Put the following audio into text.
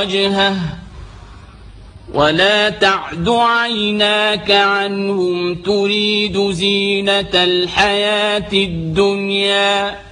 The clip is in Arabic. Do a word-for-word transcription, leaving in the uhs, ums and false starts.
وجهه ولا تعد عيناك عنهم تريد زينة الحياة الدنيا